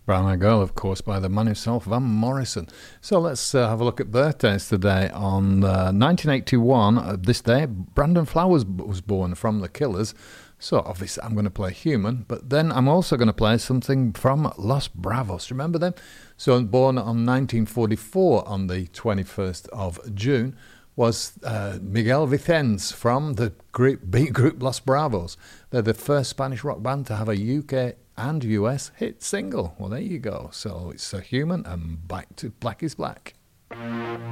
Brown Eyed Girl, of course, by the man himself, Van Morrison. So let's have a look at birthdays today. On 1981, this day, Brandon Flowers was born from The Killers. So obviously I'm going to play Human, but then I'm also going to play something from Los Bravos. Remember them? So born on 1944 on the 21st of June was Miguel Vicens from the beat group Los Bravos. They're the first Spanish rock band to have a UK and US hit single. Well, there you go. So it's a Human and back to Black is Black.